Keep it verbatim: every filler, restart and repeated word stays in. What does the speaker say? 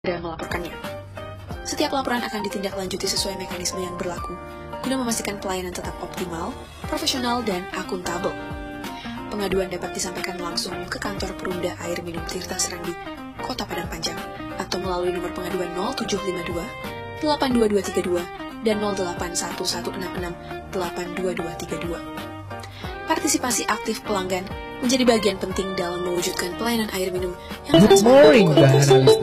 dan melaporkannya. Setiap laporan akan ditindaklanjuti sesuai mekanisme yang berlaku, guna memastikan pelayanan tetap optimal, profesional, dan akuntabel. Pengaduan dapat disampaikan langsung ke kantor Perumda Air Minum Tirta Serambi, Kota Padang Panjang, atau melalui nomor pengaduan nol tujuh lima dua, delapan dua dua tiga dua dan nol delapan satu satu enam enam, delapan dua dua tiga dua. Partisipasi aktif pelanggan menjadi bagian penting dalam mewujudkan pelayanan air minum yang Good morning,